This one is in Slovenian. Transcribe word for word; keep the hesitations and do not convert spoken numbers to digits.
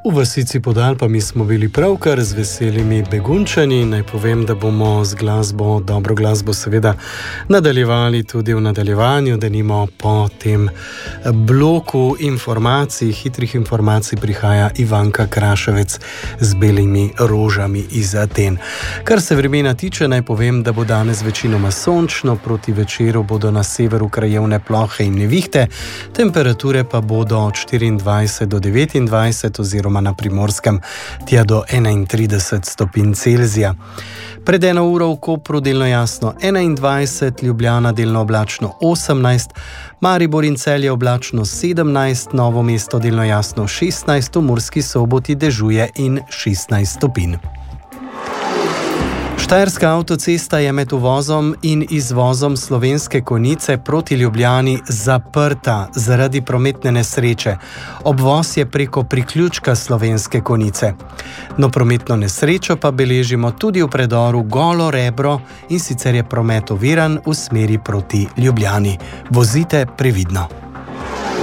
V vasici pod Alpami smo bili pravkar z veselimi Begunjčani. Naj povem, da bomo z glasbo, dobro glasbo seveda, nadaljevali tudi v nadaljevanju, da nimo po tem bloku informacij, hitrih informacij prihaja Ivanka Kraševec z belimi rožami iz Aten. Kar se vremena tiče, naj povem, da bo danes večinoma sončno, proti večeru bodo na severu krajevne plohe in nevihte, temperature pa bodo od štiriindvajset do devetindvajset oziroma na Primorskem tja do enaintrideset stopinj Celzija. Pred eno uro v Kopru delno jasno enaindvajset, Ljubljana delno oblačno osemnajst, Maribor in Celje oblačno sedemnajst, Novo mesto delno jasno šestnajst, v Murski Soboti dežuje in šestnajst stopinj. Štajerska avtocesta je med uvozom in izvozom Slovenske Konjice proti Ljubljani zaprta zaradi prometne nesreče. Obvoz je preko priključka Slovenske Konjice. No, prometno nesrečo pa beležimo tudi v predoru Golo Rebro, in sicer je promet oviran v smeri proti Ljubljani. Vozite previdno.